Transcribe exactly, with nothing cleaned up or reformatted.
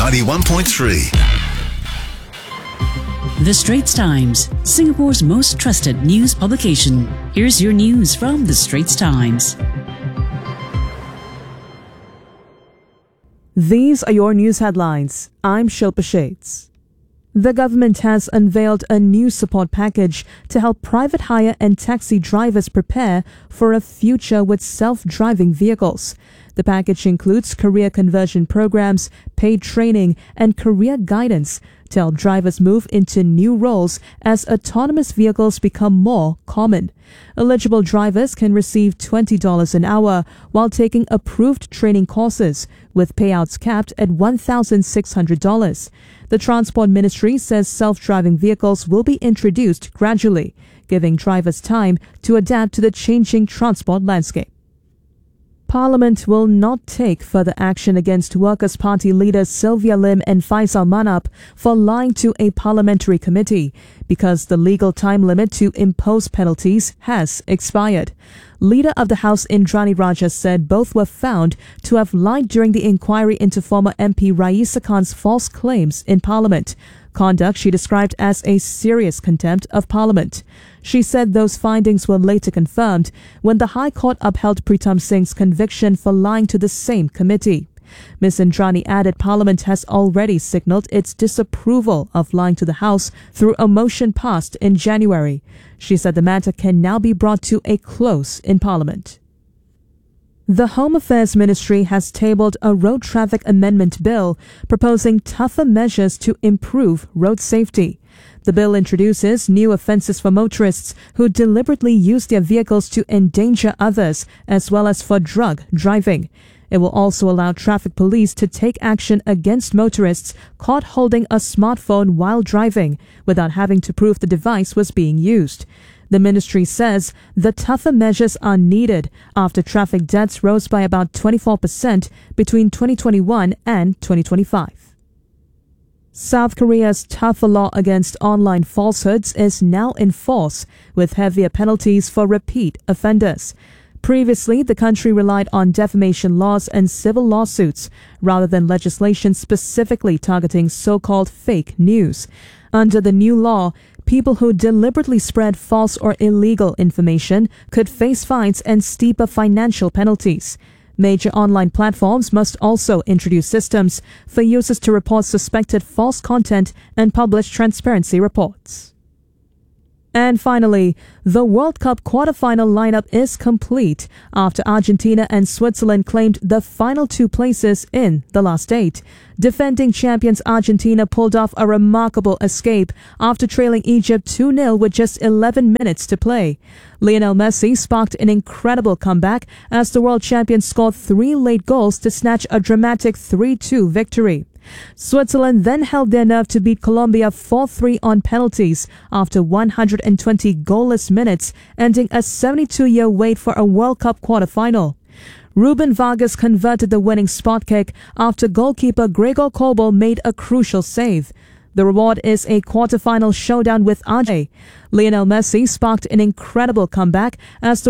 ninety-one point three. The Straits Times, Singapore's most trusted news publication. Here's your news from The Straits Times. These are your news headlines. I'm Shilpa Shades. The government has unveiled a new support package to help private hire and taxi drivers prepare for a future with self-driving vehicles. The package includes career conversion programs, paid training, and career guidance to help drivers move into new roles as autonomous vehicles become more common. Eligible drivers can receive twenty dollars an hour while taking approved training courses, with payouts capped at one thousand six hundred dollars. The Transport Ministry says self-driving vehicles will be introduced gradually, giving drivers time to adapt to the changing transport landscape. Parliament will not take further action against Workers' Party leaders Sylvia Lim and Faisal Manap for lying to a parliamentary committee because the legal time limit to impose penalties has expired. Leader of the House Indrani Raja said both were found to have lied during the inquiry into former M P Raisa Khan's false claims in Parliament, conduct she described as a serious contempt of Parliament. She said those findings were later confirmed when the High Court upheld Pritam Singh's conviction for lying to the same committee. Miz Indrani added Parliament has already signalled its disapproval of lying to the House through a motion passed in January. She said the matter can now be brought to a close in Parliament. The Home Affairs Ministry has tabled a road traffic amendment bill proposing tougher measures to improve road safety. The bill introduces new offences for motorists who deliberately use their vehicles to endanger others, as well as for drug driving. It will also allow traffic police to take action against motorists caught holding a smartphone while driving without having to prove the device was being used. The ministry says the tougher measures are needed after traffic deaths rose by about twenty-four percent between twenty twenty-one and twenty twenty-five. South Korea's tougher law against online falsehoods is now in force, with heavier penalties for repeat offenders. Previously, the country relied on defamation laws and civil lawsuits rather than legislation specifically targeting so-called fake news. Under the new law, people who deliberately spread false or illegal information could face fines and steeper financial penalties. Major online platforms must also introduce systems for users to report suspected false content and publish transparency reports. And finally, the World Cup quarter-final lineup is complete after Argentina and Switzerland claimed the final two places in the last eight. Defending champions Argentina pulled off a remarkable escape after trailing Egypt two nil with just eleven minutes to play. Lionel Messi sparked an incredible comeback as the world champions scored three late goals to snatch a dramatic three two victory. Switzerland then held their nerve to beat Colombia four three on penalties after one hundred twenty goalless minutes, ending a seventy-two-year wait for a World Cup quarter-final. Ruben Vargas converted the winning spot kick after goalkeeper Gregor Kobel made a crucial save. The reward is a quarter-final showdown with Argentina. Lionel Messi sparked an incredible comeback as the